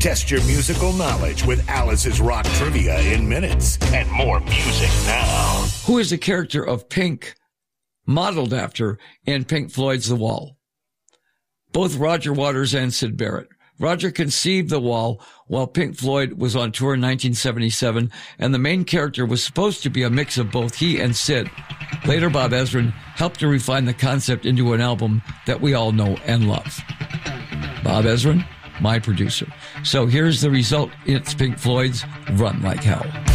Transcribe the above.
Test your musical knowledge with Alice's Rock Trivia in minutes. And more music now. Who is the character of Pink modeled after in Pink Floyd's The Wall? Both Roger Waters and Syd Barrett. Roger conceived The Wall while Pink Floyd was on tour in 1977, and the main character was supposed to be a mix of both he and Syd. Later, Bob Ezrin helped to refine the concept into an album that we all know and love. Bob Ezrin, my producer. So here's the result. It's Pink Floyd's Run Like Hell.